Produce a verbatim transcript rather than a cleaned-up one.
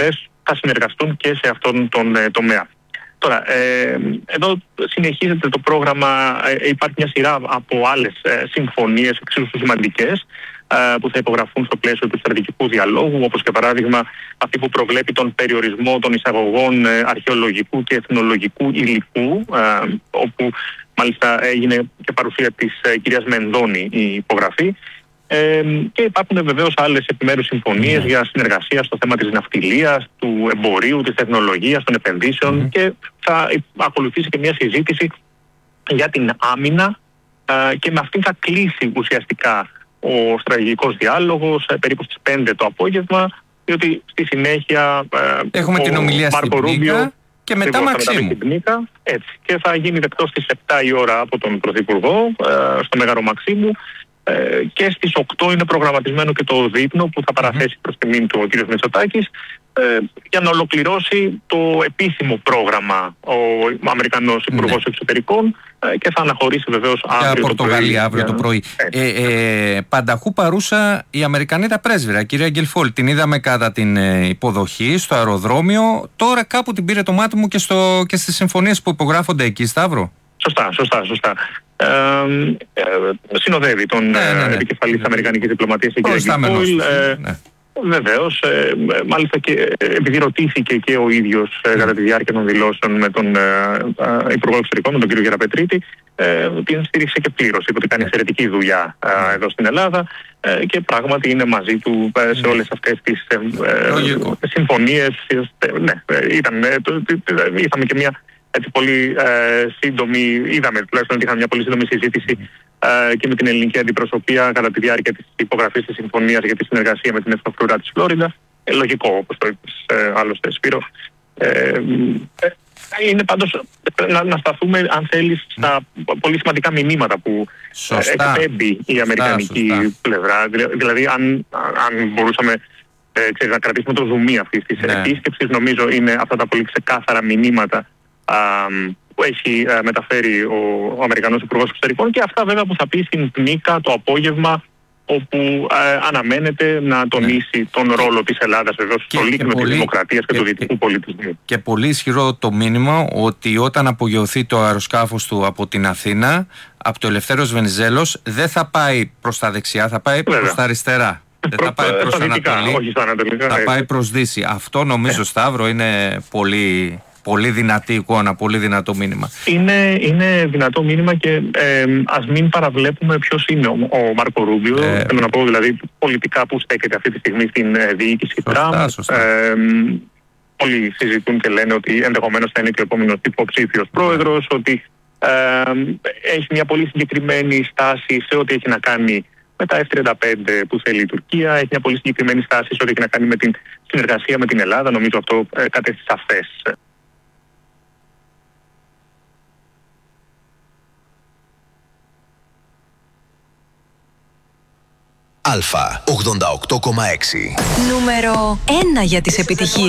πλευρές θα συνεργαστούν και σε αυτόν τον ε, τομέα. Τώρα, ε, εδώ συνεχίζεται το πρόγραμμα, ε, υπάρχει μια σειρά από άλλες ε, συμφωνίες εξίσου σημαντικές ε, που θα υπογραφούν στο πλαίσιο του στρατηγικού διαλόγου, όπως και παράδειγμα αυτή που προβλέπει τον περιορισμό των εισαγωγών ε, αρχαιολογικού και εθνολογικού υλικού, ε, όπου μάλιστα έγινε και παρουσία της ε, κυρίας Μενδώνη η υπογραφή. Ε, και υπάρχουν βεβαίως άλλες επιμέρους συμφωνίες mm. για συνεργασία στο θέμα της ναυτιλίας, του εμπορίου, της τεχνολογίας, των επενδύσεων mm. και θα ακολουθήσει και μια συζήτηση για την άμυνα ε, και με αυτήν θα κλείσει ουσιαστικά ο στρατηγικός διάλογος ε, περίπου στις πέντε το απόγευμα, διότι στη συνέχεια ε, έχουμε ο την ομιλία Μάρκο στην Ρούμπιο Πνίκα και μετά Μαξίμου. Έτσι, και θα γίνει δεκτός στις επτά η ώρα από τον Πρωθυπουργό ε, στο Μέγαρο Μαξίμου. Ε, και στις οκτώ είναι προγραμματισμένο και το δείπνο που θα παραθέσει προς τιμήν του ο κ. Μητσοτάκης ε, για να ολοκληρώσει το επίσημο πρόγραμμα ο Αμερικανός Υπουργός ναι. Εξωτερικών ε, και θα αναχωρήσει βεβαίως αύριο για Πορτογαλία το πρωί. Αύριο το πρωί. Ε, ε, πανταχού παρούσα η Αμερικανίδα πρέσβυρα, κυρία Γκελφόλ. Την είδαμε κατά την ε, υποδοχή στο αεροδρόμιο. Τώρα κάπου την πήρε το μάτι μου και, στο, και στις συμφωνίες που υπογράφονται εκεί, Σταύρο. Σωστά, σωστά, σωστά. Ε, ε, συνοδεύει τον ναι, ναι, ναι. επικεφαλής της Αμερικανικής Διπλωματίας, την κυρία Γκελφόλ. Ε, ναι. Βεβαίως, ε, μάλιστα και επειδή ρωτήθηκε και ο ίδιος ε, κατά τη διάρκεια των δηλώσεων με τον ε, ε, Υπουργό Εξωτερικών, με τον κύριο Γεραπετρίτη, ε, την στήριξε και πλήρως. Είπε ότι κάνει εξαιρετική δουλειά ε, εδώ στην Ελλάδα ε, και πράγματι είναι μαζί του ε, σε όλες αυτές τις ε, ε, συμφωνίες. Ε, ναι, ήταν, ε, το, είχαμε και μια έτσι πολύ ε, σύντομη, είδαμε τουλάχιστον ότι είχαμε μια πολύ σύντομη συζήτηση ε, και με την ελληνική αντιπροσωπεία κατά τη διάρκεια της υπογραφής της συμφωνίας για τη συνεργασία με την Εθνοφρουρά της Φλόριντα. Ε, λογικό, όπως το είπες ε, άλλωστε, Σπύρο. Ε, ε, είναι πάντως να, να σταθούμε, αν θέλεις, στα πολύ σημαντικά μηνύματα που ε, εκπέμπει η αμερικανική σωστά, σωστά. πλευρά. Δηλαδή, αν, αν μπορούσαμε ε, ξέρεις, να κρατήσουμε το ζουμί αυτής της ναι. επίσκεψης, νομίζω είναι αυτά τα πολύ ξεκάθαρα μηνύματα που έχει μεταφέρει ο, ο Αμερικανός Υπουργός Εξωτερικών και αυτά βέβαια που θα πει στην Πνίκα το απόγευμα, όπου ε, αναμένεται να τονίσει ναι. τον ρόλο της Ελλάδας βεβαίως στο λίκνο της δημοκρατίας και, και του δυτικού πολιτισμού. Και πολύ ισχυρό το μήνυμα ότι όταν απογειωθεί το αεροσκάφος του από την Αθήνα, από το Ελευθέριος Βενιζέλος, δεν θα πάει προς τα δεξιά, θα πάει βέβαια. προς τα αριστερά. Δεν θα πάει προς Ανατολή, όχι στα Ανατολικά, θα πάει προς Δύση. Αυτό νομίζω, Σταύρο, είναι πολύ... Πολύ δυνατή εικόνα, πολύ δυνατό μήνυμα. Είναι, είναι δυνατό μήνυμα και ε, ας μην παραβλέπουμε ποιος είναι ο, ο Μάρκο Ρούμπιο. Ε, Θέλω να πω δηλαδή πολιτικά που στέκεται αυτή τη στιγμή στην ε, διοίκηση Τραμπ. Ε, όλοι συζητούν και λένε ότι ενδεχομένως θα είναι και ο επόμενος υποψήφιος πρόεδρος, ότι ε, έχει μια πολύ συγκεκριμένη στάση σε ό,τι έχει να κάνει με τα εφ τριάντα πέντε που θέλει η Τουρκία, έχει μια πολύ συγκεκριμένη στάση σε ό,τι έχει να κάνει με την συνεργασία με την Ελλάδα. Νομίζω αυτό ε, κατέστησε σαφές. Αλφα ογδόντα οκτώ κόμμα έξι. Νούμερο ένα για τις επιτυχίες.